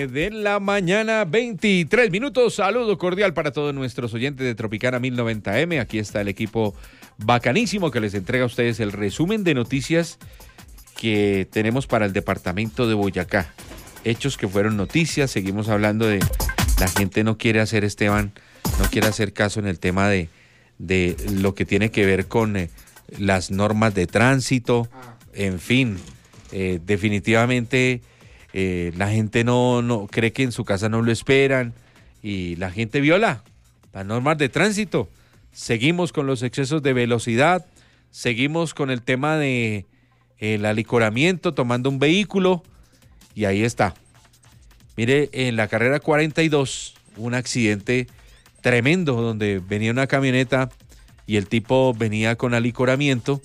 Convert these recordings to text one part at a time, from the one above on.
de la mañana, 23 minutos. Saludo cordial para todos nuestros oyentes de Tropicana 1090M. Aquí está el equipo bacanísimo que les entrega a ustedes el resumen de noticias que tenemos para el departamento de Boyacá. Hechos que fueron noticias. Seguimos hablando de la gente no quiere hacer, Esteban, no quiere hacer caso en el tema de lo que tiene que ver con las normas de tránsito. En fin, definitivamente la gente no cree que en su casa no lo esperan y la gente viola las normas de tránsito. Seguimos con los excesos de velocidad, seguimos con el tema de el alicoramiento, tomando un vehículo, y ahí está. Mire, en la carrera 42, un accidente tremendo donde venía una camioneta y el tipo venía con alicoramiento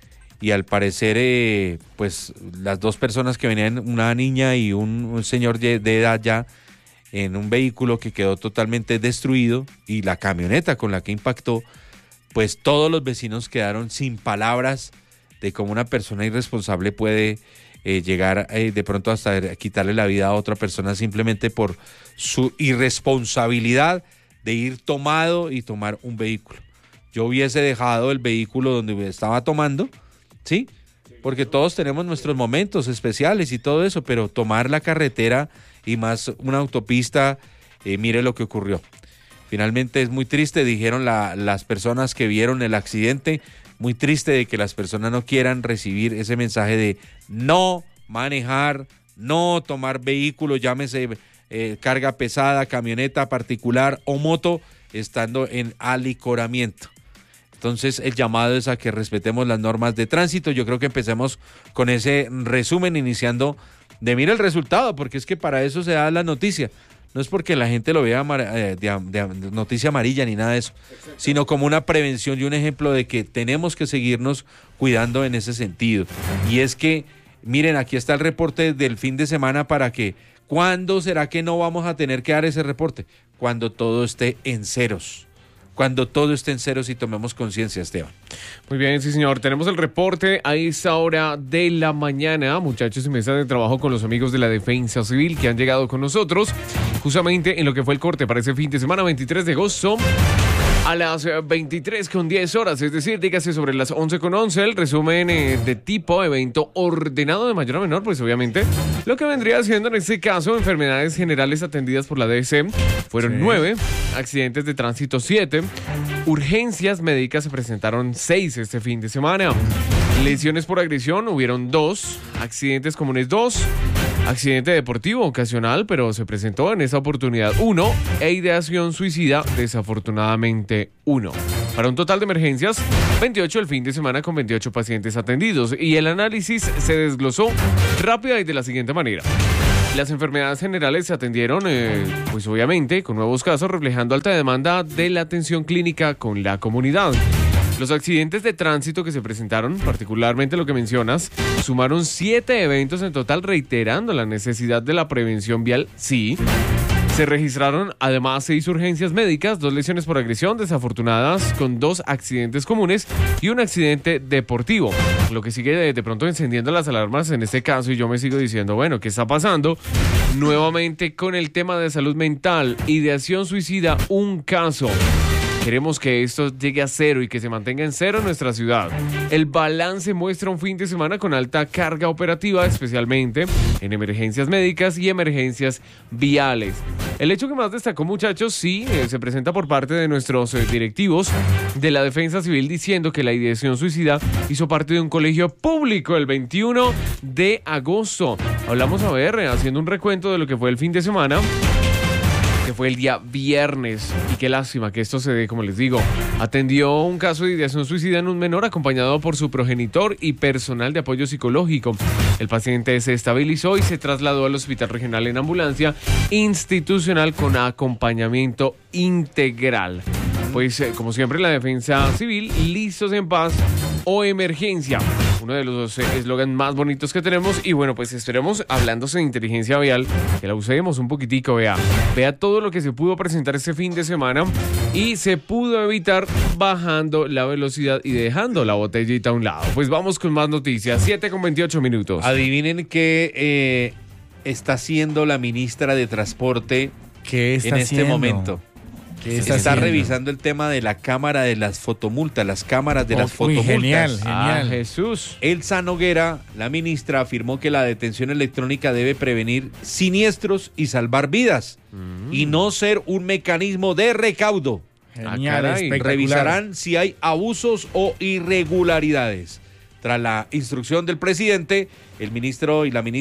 y al parecer pues las dos personas que venían, una niña y un señor de edad ya, en un vehículo que quedó totalmente destruido, y la camioneta con la que impactó, pues todos los vecinos quedaron sin palabras de cómo una persona irresponsable puede llegar de pronto hasta quitarle la vida a otra persona simplemente por su irresponsabilidad de ir tomado y tomar un vehículo. Yo hubiese dejado el vehículo donde estaba tomando, ¿sí? Porque todos tenemos nuestros momentos especiales y todo eso, pero tomar la carretera y más una autopista, mire lo que ocurrió. Finalmente es muy triste, dijeron las personas que vieron el accidente, muy triste de que las personas no quieran recibir ese mensaje de no manejar, no tomar vehículo, llámese carga pesada, camioneta particular o moto, estando en alicoramiento. Entonces el llamado es a que respetemos las normas de tránsito. Yo creo que empecemos con ese resumen, iniciando de mira el resultado, porque es que para eso se da la noticia. No es porque la gente lo vea de noticia amarilla ni nada de eso, sino como una prevención y un ejemplo de que tenemos que seguirnos cuidando en ese sentido. Y es que, miren, aquí está el reporte del fin de semana para que, ¿cuándo será que no vamos a tener que dar ese reporte? Cuando todo esté en ceros. Cuando todo esté en ceros y tomemos conciencia, Esteban. Muy bien, sí señor, tenemos el reporte a esta hora de la mañana, muchachos, y mesa de trabajo con los amigos de la Defensa Civil que han llegado con nosotros, justamente en lo que fue el corte para ese fin de semana, 23 de agosto, a las 23:10, es decir, dígase sobre las 11:11, el resumen de tipo evento ordenado de mayor a menor, pues obviamente lo que vendría siendo en este caso enfermedades generales atendidas por la DC fueron 9, accidentes de tránsito 7, urgencias médicas se presentaron 6 este fin de semana, lesiones por agresión hubieron 2, accidentes comunes 2, accidente deportivo ocasional, pero se presentó en esa oportunidad 1, e ideación suicida desafortunadamente 1. Para un total de emergencias, 28 el fin de semana con 28 pacientes atendidos, y el análisis se desglosó rápida y de la siguiente manera. Las enfermedades generales se atendieron, pues obviamente, con nuevos casos reflejando alta demanda de la atención clínica con la comunidad. Los accidentes de tránsito que se presentaron, particularmente lo que mencionas, sumaron 7 eventos en total, reiterando la necesidad de la prevención vial, sí. Se registraron además 6 urgencias médicas, 2 lesiones por agresión desafortunadas, con 2 accidentes comunes y un accidente deportivo. Lo que sigue de pronto encendiendo las alarmas en este caso, y yo me sigo diciendo, bueno, ¿qué está pasando? Nuevamente con el tema de salud mental, ideación suicida, un caso. Queremos que esto llegue a 0 y que se mantenga en 0 en nuestra ciudad. El balance muestra un fin de semana con alta carga operativa, especialmente en emergencias médicas y emergencias viales. El hecho que más destacó, muchachos, sí, se presenta por parte de nuestros directivos de la Defensa Civil, diciendo que la ideación suicida hizo parte de un colegio público el 21 de agosto. Hablamos, a ver, haciendo un recuento de lo que fue el fin de semana, que fue el día viernes, y qué lástima que esto se dé, como les digo. Atendió un caso de ideación suicida en un menor acompañado por su progenitor y personal de apoyo psicológico. El paciente se estabilizó y se trasladó al hospital regional en ambulancia institucional con acompañamiento integral. Pues como siempre, la Defensa Civil, listos en paz o emergencia. Uno de los eslogans más bonitos que tenemos. Y bueno, pues esperemos, hablándose de inteligencia vial, que la usemos un poquitico, vea todo lo que se pudo presentar este fin de semana y se pudo evitar bajando la velocidad y dejando la botellita a un lado. Pues vamos con más noticias, 7:28. Adivinen que está haciendo la ministra de Transporte ¿Qué está en este haciendo? momento? ¿Qué Está haciendo? revisando el tema de la cámara de las fotomultas, las cámaras de las Uy, fotomultas. genial. Jesús. Elsa Noguera, la ministra, afirmó que la detención electrónica debe prevenir siniestros y salvar vidas y no ser un mecanismo de recaudo. Genial, caray. espectacular. Revisarán si hay abusos o irregularidades. Tras la instrucción del presidente, el Ministerio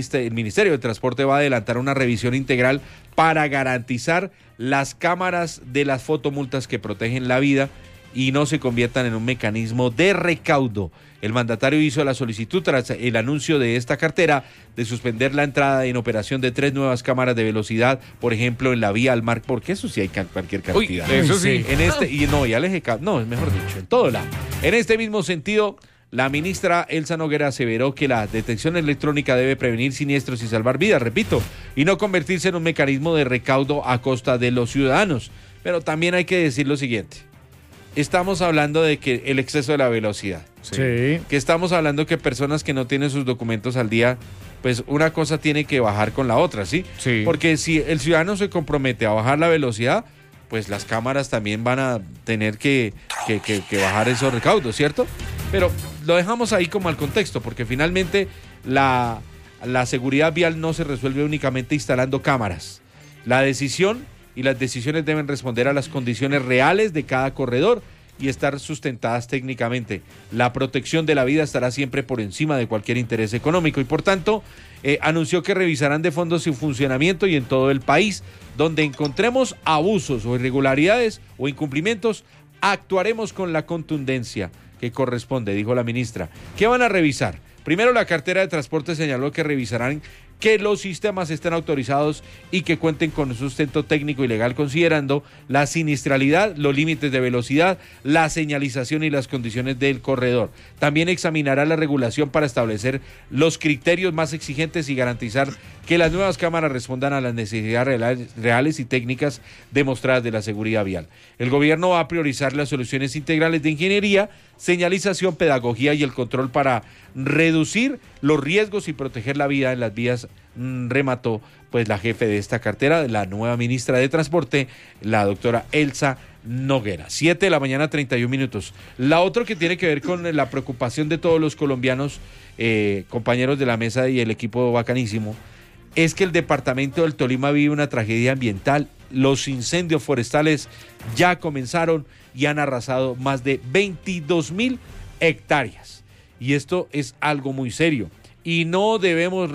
de Transporte va a adelantar una revisión integral para garantizar las cámaras de las fotomultas que protegen la vida y no se conviertan en un mecanismo de recaudo. El mandatario hizo la solicitud tras el anuncio de esta cartera de suspender la entrada en operación de 3 nuevas cámaras de velocidad, por ejemplo, en la vía al mar, porque eso sí hay cualquier cantidad. Uy, eso sí. En este, y no, ya les no, es mejor dicho, en todo lado. En este mismo sentido, la ministra Elsa Noguera aseveró que la detección electrónica debe prevenir siniestros y salvar vidas, repito, y no convertirse en un mecanismo de recaudo a costa de los ciudadanos. Pero también hay que decir lo siguiente. Estamos hablando de que el exceso de la velocidad. Sí. Que estamos hablando que personas que no tienen sus documentos al día, pues una cosa tiene que bajar con la otra, ¿sí? Sí. Porque si el ciudadano se compromete a bajar la velocidad, pues las cámaras también van a tener que bajar esos recaudos, ¿cierto? Pero lo dejamos ahí como al contexto, porque finalmente la seguridad vial no se resuelve únicamente instalando cámaras. La decisión y las decisiones deben responder a las condiciones reales de cada corredor y estar sustentadas técnicamente. La protección de la vida estará siempre por encima de cualquier interés económico y por tanto anunció que revisarán de fondo su funcionamiento y en todo el país donde encontremos abusos o irregularidades o incumplimientos actuaremos con la contundencia que corresponde, dijo la ministra. ¿Qué van a revisar? Primero, la cartera de transporte señaló que revisarán que los sistemas estén autorizados y que cuenten con un sustento técnico y legal, considerando la siniestralidad, los límites de velocidad, la señalización y las condiciones del corredor. También examinará la regulación para establecer los criterios más exigentes y garantizar que las nuevas cámaras respondan a las necesidades reales y técnicas demostradas de la seguridad vial. El gobierno va a priorizar las soluciones integrales de ingeniería, señalización, pedagogía y el control para reducir los riesgos y proteger la vida en las vías, remató pues la jefe de esta cartera, la nueva ministra de Transporte, la doctora Elsa Noguera. 7 de la mañana, 31 minutos. La otra que tiene que ver con la preocupación de todos los colombianos, compañeros de la mesa y el equipo bacanísimo, es que el departamento del Tolima vive una tragedia ambiental. Los incendios forestales ya comenzaron y han arrasado más de 22.000 hectáreas. Y esto es algo muy serio. Y no debemos,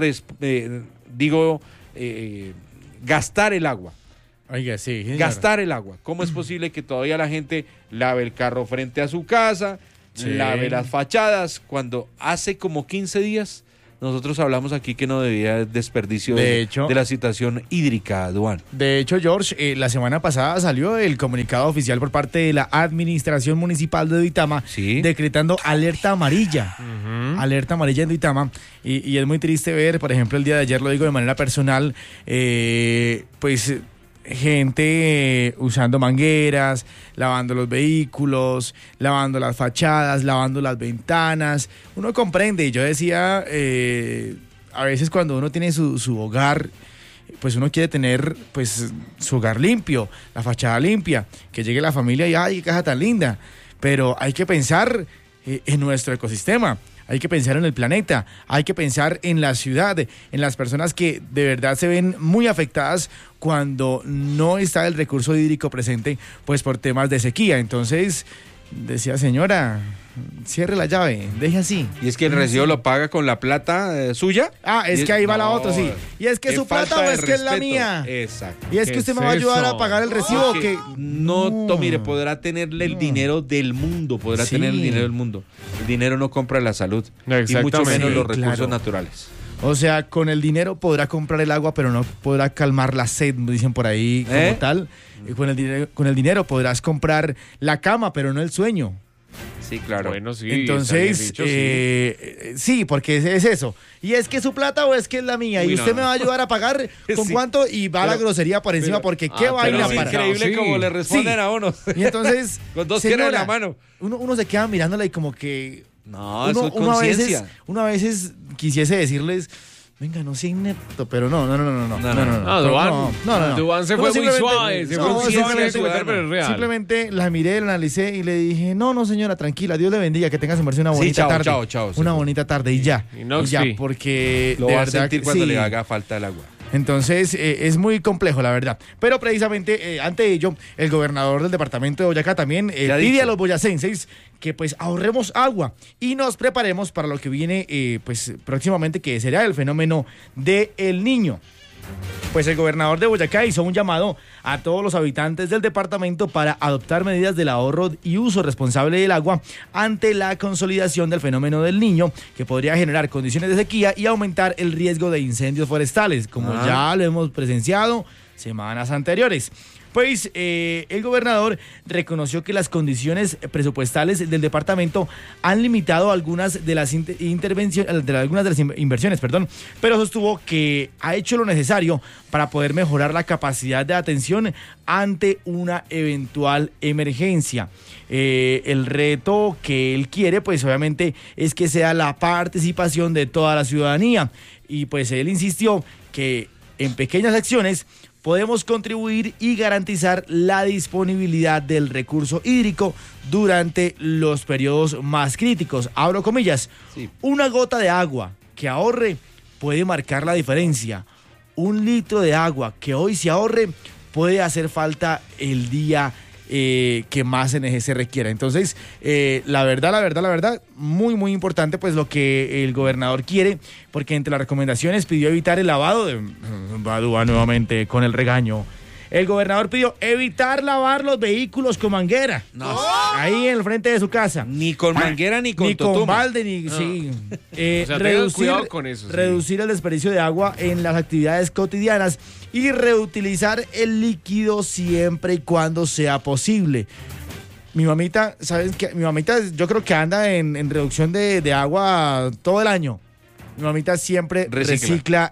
gastar el agua. Oiga, sí. Señor. Gastar el agua. ¿Cómo es posible que todavía la gente lave el carro frente a su casa, lave las fachadas, cuando hace como 15 días nosotros hablamos aquí que no debía haber desperdicio de la situación hídrica, Duan? De hecho, George, la semana pasada salió el comunicado oficial por parte de la Administración Municipal de Duitama, ¿sí?, decretando alerta amarilla. Alerta amarilla en Duitama. Y es muy triste ver, por ejemplo, el día de ayer, lo digo de manera personal, pues gente usando mangueras, lavando los vehículos, lavando las fachadas, lavando las ventanas. Uno comprende, y yo decía, a veces cuando uno tiene su hogar, pues uno quiere tener pues su hogar limpio, la fachada limpia, que llegue la familia y ¡ay, qué casa tan linda! Pero hay que pensar en nuestro ecosistema. Hay que pensar en el planeta, hay que pensar en la ciudad, en las personas que de verdad se ven muy afectadas cuando no está el recurso hídrico presente, pues por temas de sequía. Entonces, decía, señora, cierre la llave, deje así. ¿Y es que el recibo lo paga con la plata suya? Ah, es que ahí va la otra, sí. ¿Y es que es su plata o es que es la mía? Exacto. ¿Y es que usted me va a ayudar a pagar el recibo? Que no, mire, podrá tenerle el dinero del mundo, tener el dinero del mundo. El dinero no compra la salud, y mucho menos los recursos naturales. O sea, con el dinero podrá comprar el agua, pero no podrá calmar la sed, dicen por ahí como tal. Y con el dinero podrás comprar la cama, pero no el sueño. Sí, claro. Bueno, sí. Entonces, dicho, sí, porque es eso. ¿Y es que es su plata o es que es la mía? Y usted me va a ayudar a pagar con cuánto y va la grosería por encima, porque qué vaina es para... increíble como le responden a uno. Y entonces, con dos queras en la mano. Uno se queda mirándola y como que... No, eso es conciencia. Uno a veces quisiese decirles, venga, no sea inepto, pero no. Duván se fue muy suave, pero es real. Simplemente la miré, la analicé y le dije, no, señora, tranquila, Dios le bendiga, que tenga su merced una bonita tarde. Chao. Una bonita tarde y ya. Porque lo de va a verdad sentir cuando le haga falta el agua. Entonces, es muy complejo, la verdad. Pero precisamente, ante ello, el gobernador del departamento de Boyacá también pide a los boyacenses que pues ahorremos agua y nos preparemos para lo que viene pues próximamente, que será el fenómeno de El Niño. Pues el gobernador de Boyacá hizo un llamado a todos los habitantes del departamento para adoptar medidas del ahorro y uso responsable del agua ante la consolidación del fenómeno del Niño, que podría generar condiciones de sequía y aumentar el riesgo de incendios forestales, como ya lo hemos presenciado semanas anteriores. Pues el gobernador reconoció que las condiciones presupuestales del departamento han limitado algunas de las inversiones, pero sostuvo que ha hecho lo necesario para poder mejorar la capacidad de atención ante una eventual emergencia. El reto que él quiere, pues obviamente, es que sea la participación de toda la ciudadanía. Y pues él insistió que en pequeñas acciones podemos contribuir y garantizar la disponibilidad del recurso hídrico durante los periodos más críticos. Abro comillas, sí. Una gota de agua que ahorre puede marcar la diferencia. 1 litro de agua que hoy se ahorre puede hacer falta el día que más se requiera. Entonces, la verdad, muy importante pues lo que el gobernador quiere, porque entre las recomendaciones pidió evitar el lavado de Badúa nuevamente con el regaño. El gobernador pidió evitar lavar los vehículos con manguera. No. Ahí en el frente de su casa. Ni con manguera ni con totuma. Ni con balde, ni... No. Sí. O sea, cuidado con eso. Reducir el desperdicio de agua en las actividades cotidianas y reutilizar el líquido siempre y cuando sea posible. Mi mamita, ¿sabes qué? Mi mamita yo creo que anda en reducción de agua todo el año. Mi mamita siempre recicla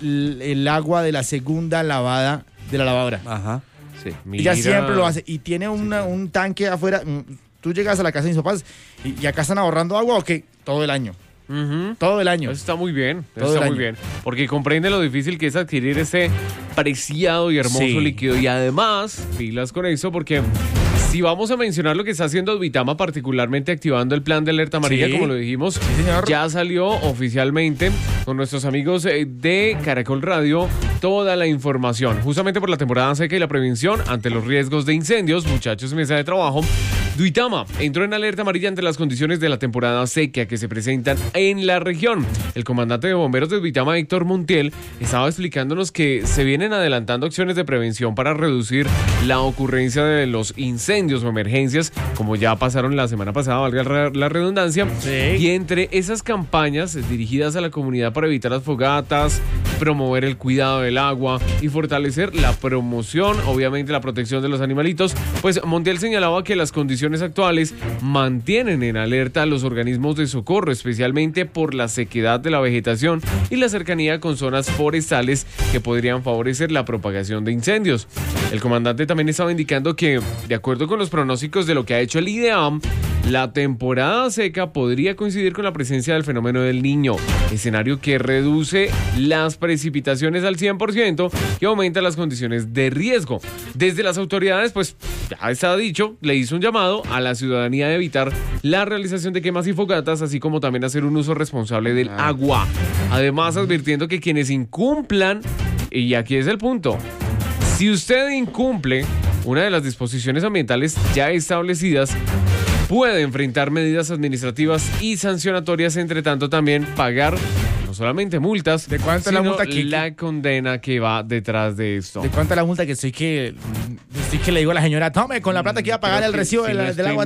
el agua de la segunda lavada de la lavadora. Ajá, sí. Ella siempre lo hace y tiene un tanque afuera. Tú llegas a la casa de mis papás y acá están ahorrando agua, ¿ok? Todo el año. Todo el año. Eso está muy bien. Porque comprende lo difícil que es adquirir ese preciado y hermoso líquido. Y además, pilas con eso, porque si vamos a mencionar lo que está haciendo Advitama, particularmente activando el plan de alerta amarilla, como lo dijimos, ya salió oficialmente con nuestros amigos de Caracol Radio toda la información. Justamente por la temporada seca y la prevención ante los riesgos de incendios, muchachos, mesa de trabajo, Duitama entró en alerta amarilla ante las condiciones de la temporada seca que se presentan en la región. El comandante de bomberos de Duitama, Héctor Montiel, estaba explicándonos que se vienen adelantando acciones de prevención para reducir la ocurrencia de los incendios o emergencias, como ya pasaron la semana pasada, valga la redundancia. Sí. Y entre esas campañas dirigidas a la comunidad para evitar las fogatas, promover el cuidado del agua y fortalecer la promoción, obviamente la protección de los animalitos, pues Montiel señalaba que las condiciones actuales mantienen en alerta a los organismos de socorro, especialmente por la sequedad de la vegetación y la cercanía con zonas forestales que podrían favorecer la propagación de incendios. El comandante también estaba indicando que, de acuerdo con los pronósticos de lo que ha hecho el IDEAM, la temporada seca podría coincidir con la presencia del fenómeno del Niño, escenario que reduce las precipitaciones al 100% y aumenta las condiciones de riesgo. Desde las autoridades, pues ya está dicho, le hizo un llamado a la ciudadanía de evitar la realización de quemas y fogatas, así como también hacer un uso responsable del agua. Además, advirtiendo que quienes incumplan, y aquí es el punto, si usted incumple una de las disposiciones ambientales ya establecidas, puede enfrentar medidas administrativas y sancionatorias, entre tanto también pagar no solamente multas, ¿de cuánto sino la multa que la condena que va detrás de esto? ¿De cuánto la multa que estoy que le digo a la señora, tome con la plata que iba a pagar el recibo del agua?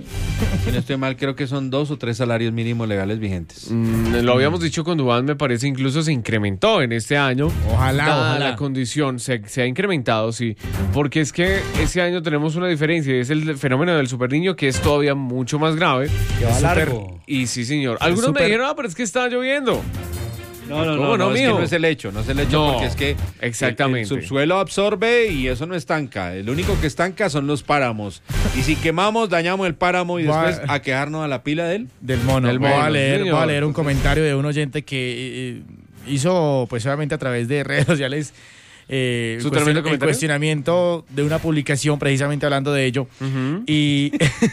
Si no estoy mal, creo que son 2 o 3 salarios mínimos legales vigentes. Lo habíamos dicho con Duván, me parece incluso se incrementó en este año. Ojalá. La condición se ha incrementado, sí. Porque es que ese año tenemos una diferencia, y es el fenómeno del superniño, que es todavía mucho más grave. Que va largo. Y sí, señor. Algunos me dijeron, pero es que está lloviendo. No, es que no es el hecho, porque es que exactamente. El subsuelo absorbe y eso no estanca. El único que estanca son los páramos. Y si quemamos, dañamos el páramo y después a quejarnos a la pila del mono. Voy a leer un comentario de un oyente que hizo pues obviamente a través de redes sociales el cuestionamiento de una publicación precisamente hablando de ello. Y,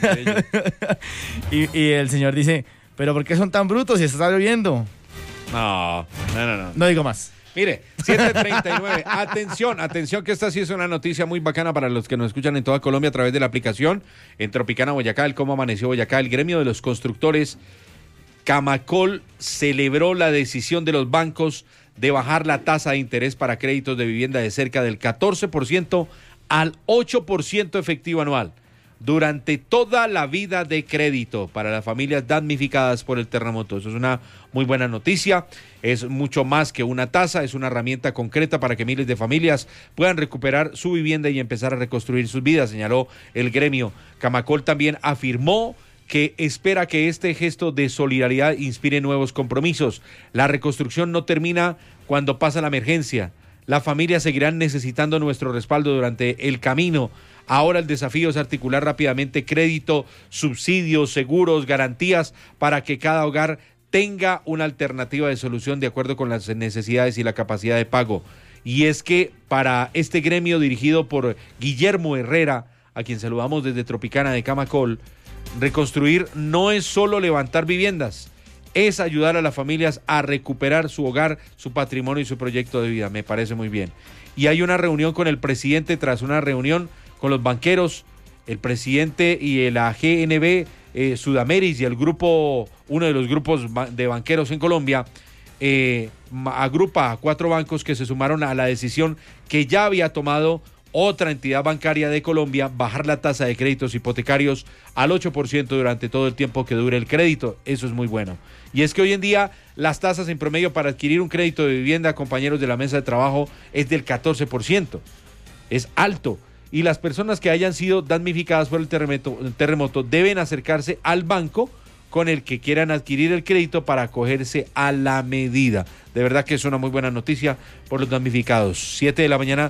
y el señor dice, pero ¿por qué son tan brutos si está lloviendo? No. No digo más. Mire, 7:39. Atención, que esta sí es una noticia muy bacana para los que nos escuchan en toda Colombia a través de la aplicación en Tropicana Boyacá, el Cómo Amaneció Boyacá. El gremio de los constructores Camacol celebró la decisión de los bancos de bajar la tasa de interés para créditos de vivienda de cerca del 14% al 8% efectivo anual durante toda la vida de crédito para las familias damnificadas por el terremoto. Eso es una muy buena noticia, es mucho más que una tasa, es una herramienta concreta para que miles de familias puedan recuperar su vivienda y empezar a reconstruir sus vidas, señaló el gremio. Camacol también afirmó que espera que este gesto de solidaridad inspire nuevos compromisos. La reconstrucción no termina cuando pasa la emergencia. Las familias seguirán necesitando nuestro respaldo durante el camino. Ahora el desafío es articular rápidamente crédito, subsidios, seguros, garantías para que cada hogar tenga una alternativa de solución de acuerdo con las necesidades y la capacidad de pago. Y es que para este gremio dirigido por Guillermo Herrera, a quien saludamos desde Tropicana de Camacol, reconstruir no es solo levantar viviendas, es ayudar a las familias a recuperar su hogar, su patrimonio y su proyecto de vida. Me parece muy bien. Y hay una reunión con el presidente tras una reunión con los banqueros, el presidente y la GNB Sudameris y el grupo, uno de los grupos de banqueros en Colombia, agrupa a 4 bancos que se sumaron a la decisión que ya había tomado otra entidad bancaria de Colombia, bajar la tasa de créditos hipotecarios al 8% durante todo el tiempo que dure el crédito. Eso es muy bueno. Y es que hoy en día las tasas en promedio para adquirir un crédito de vivienda, compañeros de la mesa de trabajo, es del 14%. Es alto. Y las personas que hayan sido damnificadas por el terremoto deben acercarse al banco con el que quieran adquirir el crédito para acogerse a la medida. De verdad que es una muy buena noticia por los damnificados. 7:41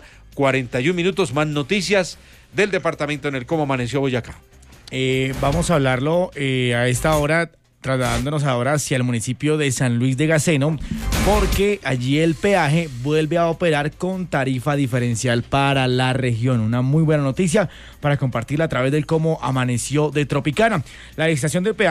a.m, más noticias del departamento en el Cómo Amaneció Boyacá. Vamos a hablarlo a esta hora, trasladándonos ahora hacia el municipio de San Luis de Gaceno, porque allí el peaje vuelve a operar con tarifa diferencial para la región. Una muy buena noticia para compartirla a través del Cómo Amaneció de Tropicana. La licitación de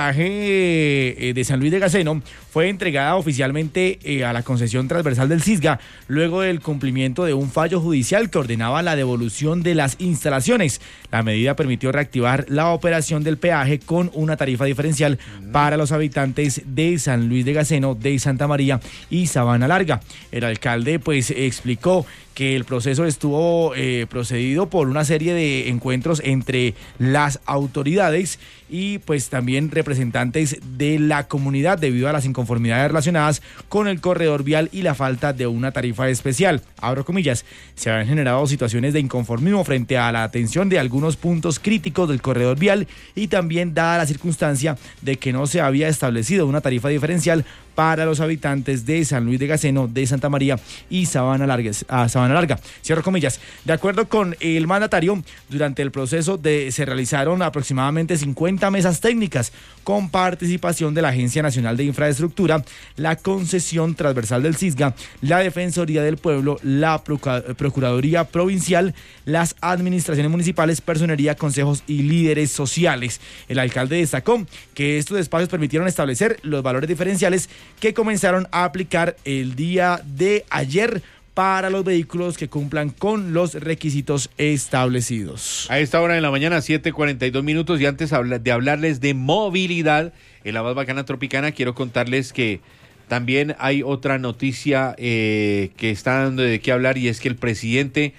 peaje de San Luis de Gaceno fue entregada oficialmente a la concesión transversal del Cisga, luego del cumplimiento de un fallo judicial que ordenaba la devolución de las instalaciones. La medida permitió reactivar la operación del peaje con una tarifa diferencial para los habitantes de San Luis de Gaceno, de Santa María y Sabana Larga. El alcalde pues explicó que el proceso estuvo procedido por una serie de encuentros entre las autoridades y pues también representantes de la comunidad debido a las inconformidades relacionadas con el corredor vial y la falta de una tarifa especial. Abro comillas, se habían generado situaciones de inconformismo frente a la atención de algunos puntos críticos del corredor vial y también dada la circunstancia de que no se había establecido una tarifa diferencial para los habitantes de San Luis de Gaceno, de Santa María y Sabana Larga. Cierro comillas. De acuerdo con el mandatario, durante el proceso se realizaron aproximadamente 50 mesas técnicas con participación de la Agencia Nacional de Infraestructura, la Concesión Transversal del Cisga, la Defensoría del Pueblo, la Procuraduría Provincial, las administraciones municipales, personería, consejos y líderes sociales. El alcalde destacó que estos espacios permitieron establecer los valores diferenciales que comenzaron a aplicar el día de ayer para los vehículos que cumplan con los requisitos establecidos. A esta hora de la mañana, 7:42 a.m, y antes de hablarles de movilidad en la más bacana Tropicana, quiero contarles que también hay otra noticia que está dando de qué hablar, y es que el presidente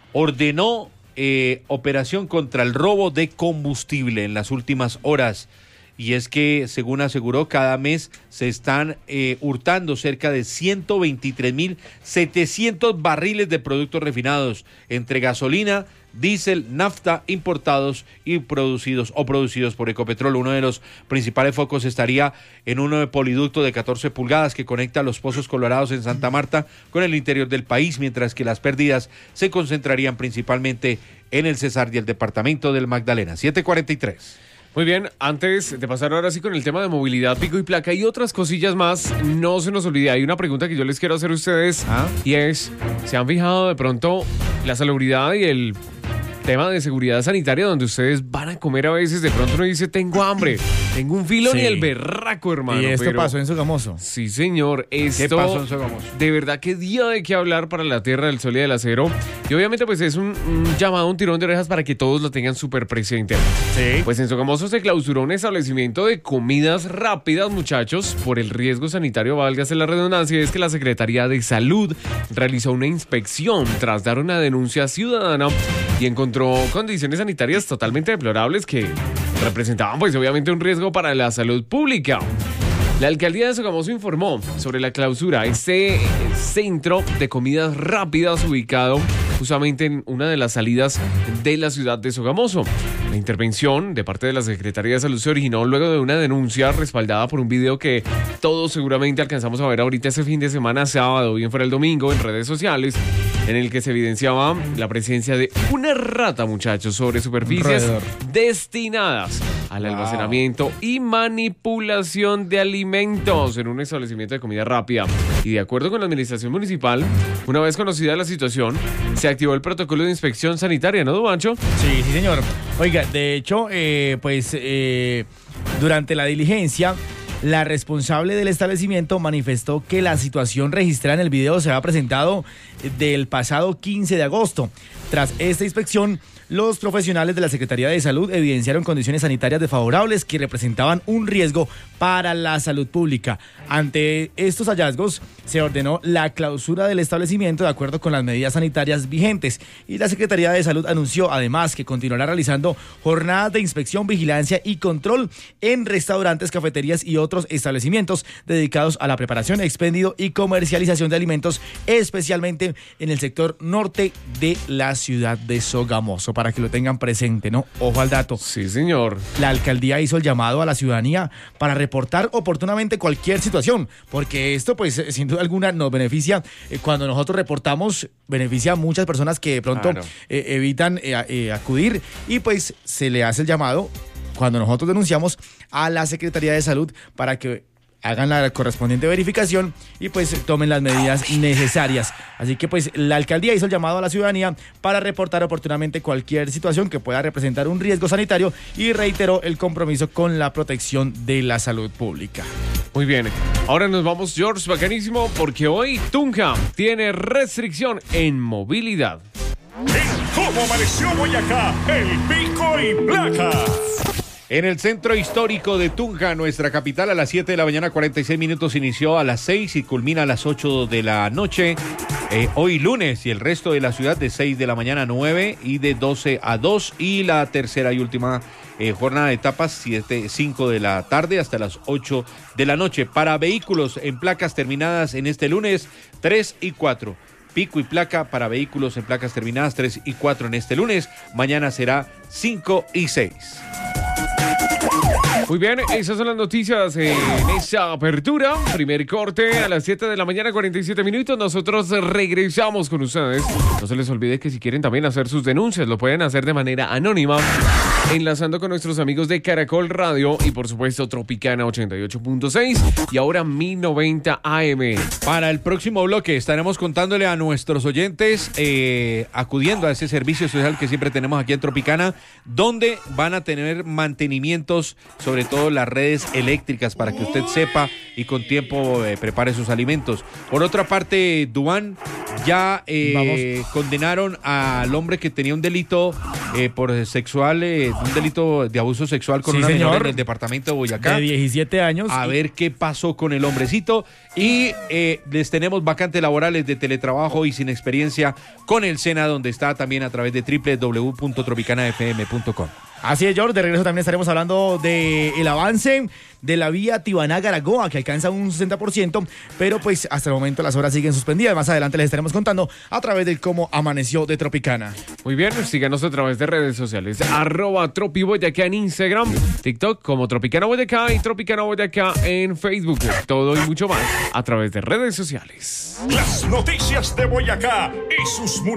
ordenó operación contra el robo de combustible en las últimas horas. Y es que, según aseguró, cada mes se están hurtando cerca de 123.700 barriles de productos refinados, entre gasolina, diésel, nafta, importados y producidos por Ecopetrol. Uno de los principales focos estaría en un poliducto de 14 pulgadas que conecta los Pozos Colorados en Santa Marta con el interior del país, mientras que las pérdidas se concentrarían principalmente en el Cesar y el departamento del Magdalena. 7:43. Muy bien, antes de pasar ahora sí con el tema de movilidad, pico y placa y otras cosillas más, no se nos olvide, hay una pregunta que yo les quiero hacer a ustedes y es, ¿se han fijado de pronto la salubridad y el tema de seguridad sanitaria donde ustedes van a comer a veces? De pronto uno dice, tengo hambre, tengo un filón y el berraco, hermano. Y esto pasó en Sogamoso. Sí, señor. Esto, ¿qué pasó en Sogamoso? De verdad, qué día de qué hablar para la Tierra del Sol y del Acero. Y obviamente pues es un llamado, un tirón de orejas para que todos lo tengan súper presente. Sí. Pues en Sogamoso se clausuró un establecimiento de comidas rápidas, muchachos, por el riesgo sanitario, válgase la redundancia. Es que la Secretaría de Salud realizó una inspección tras dar una denuncia ciudadana y encontró condiciones sanitarias totalmente deplorables que representaban pues obviamente un riesgo para la salud pública. La alcaldía de Sogamoso informó sobre la clausura de este centro de comidas rápidas ubicado justamente en una de las salidas de la ciudad de Sogamoso. La intervención de parte de la Secretaría de Salud se originó luego de una denuncia respaldada por un video que todos seguramente alcanzamos a ver ahorita ese fin de semana, sábado, bien fuera el domingo, en redes sociales, en el que se evidenciaba la presencia de una rata, muchachos, sobre superficies destinadas al almacenamiento y manipulación de alimentos en un establecimiento de comida rápida. Y de acuerdo con la administración municipal, una vez conocida la situación, se activó el protocolo de inspección sanitaria, ¿no, Duancho? Sí, sí, señor. Oiga, de hecho, durante la diligencia, la responsable del establecimiento manifestó que la situación registrada en el video se había presentado del pasado 15 de agosto. Tras esta inspección, los profesionales de la Secretaría de Salud evidenciaron condiciones sanitarias desfavorables que representaban un riesgo para la salud pública. Ante estos hallazgos, se ordenó la clausura del establecimiento de acuerdo con las medidas sanitarias vigentes y la Secretaría de Salud anunció además que continuará realizando jornadas de inspección, vigilancia y control en restaurantes, cafeterías y otros establecimientos dedicados a la preparación, expendio y comercialización de alimentos, especialmente en el sector norte de la ciudad de Sogamoso, para que lo tengan presente, ¿no? Ojo al dato. Sí, señor. La alcaldía hizo el llamado a la ciudadanía para reportar oportunamente cualquier situación, porque esto, pues, sin duda alguna nos beneficia. Cuando nosotros reportamos, beneficia a muchas personas que de pronto evitan acudir y pues se le hace el llamado cuando nosotros denunciamos a la Secretaría de Salud para que hagan la correspondiente verificación y pues tomen las medidas necesarias. Así que pues la alcaldía hizo el llamado a la ciudadanía para reportar oportunamente cualquier situación que pueda representar un riesgo sanitario y reiteró el compromiso con la protección de la salud pública. Muy bien, ahora nos vamos, George, bacanísimo, porque hoy Tunja tiene restricción en movilidad. ¿Cómo amaneció Boyacá? El pico y placa. En el centro histórico de Tunja, nuestra capital, a las 7 de la mañana, 46 minutos, inició a las 6 y culmina a las 8 de la noche. Hoy lunes, y el resto de la ciudad de 6 de la mañana a 9 y de 12 a 2. Y la tercera y última jornada de etapas, 5 de la tarde hasta las 8 de la noche. Para vehículos en placas terminadas en este lunes, 3 y 4. Pico y placa para vehículos en placas terminadas 3 y 4 en este lunes. Mañana será 5 y 6. Muy bien, esas son las noticias en esa apertura. Primer corte a las 7 de la mañana, 47 minutos. Nosotros regresamos con ustedes. No se les olvide que si quieren también hacer sus denuncias, lo pueden hacer de manera anónima, enlazando con nuestros amigos de Caracol Radio y por supuesto Tropicana 88.6 y ahora 1090 AM. Para el próximo bloque estaremos contándole a nuestros oyentes, acudiendo a ese servicio social que siempre tenemos aquí en Tropicana, donde van a tener mantenimientos, sobre todo las redes eléctricas, para que usted sepa y con tiempo prepare sus alimentos. Por otra parte, Duan, ya condenaron al hombre que tenía un delito por sexual, un delito de abuso sexual con una menor en el departamento de Boyacá. De 17 años. A ver qué pasó con el hombrecito. Y les tenemos vacantes laborales de teletrabajo y sin experiencia con el SENA, donde está también a través de www.tropicanafm.com. Así es, George. De regreso también estaremos hablando del avance de la vía Tibaná-Garagoa, que alcanza un 60%, pero pues hasta el momento las obras siguen suspendidas. Más adelante les estaremos contando a través del cómo amaneció de Tropicana. Muy bien, síganos a través de redes sociales, @TropiBoyacá en Instagram, TikTok como Tropicana Boyacá y Tropicana Boyacá en Facebook. Todo y mucho más a través de redes sociales. Las noticias de Boyacá y sus municipios.